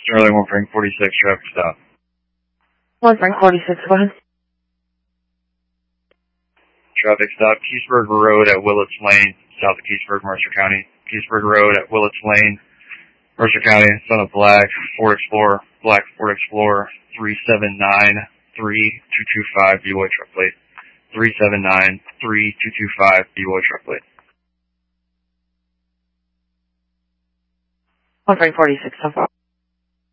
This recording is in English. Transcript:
Charlie 1 Frank 46, traffic stop. 1 Frank 46, go ahead. Traffic stop, Keysburg Road at Willits Lane, south of Keysburg, Mercer County. Keysburg Road at Willits Lane, Mercer County, son of Black, Ford Explorer, Black Ford Explorer, 379-3225 BY truck plate. 379-3225 BY truck plate. 1 Frank 46, so far.